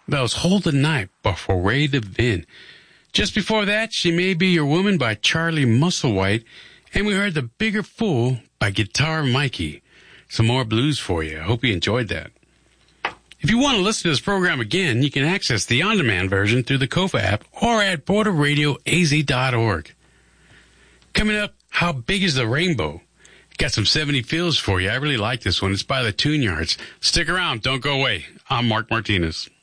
That was Hold the Knife by Foray the Vin. Just before that, She May Be Your Woman by Charlie Musselwhite. And we heard The Bigger Fool by Guitar Mikey. Some more blues for you. I hope you enjoyed that. If you want to listen to this program again, you can access the on-demand version through the Kofa app or at borderradioaz.org. Coming up, How Big is the Rainbow? Got some 70 feels for you. I really like this one. It's by the Tune Yards. Stick around. Don't go away. I'm Mark Martinez.